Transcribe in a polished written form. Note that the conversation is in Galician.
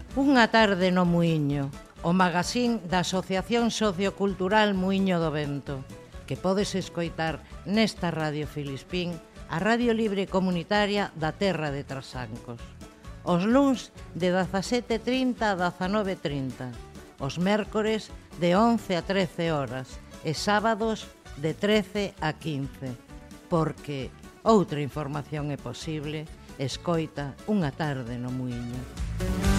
Unha tarde no Muiño, o magazín da Asociación Sociocultural Muiño do Vento, que podes escoitar nesta Radio Filispín, a radio libre comunitaria da terra de Trasancos. Os luns de 17:30 a 19:30, os mércores de 11 a 13 horas e sábados de 13 a 15, porque outra información é posible, escoita Unha tarde no Muiño.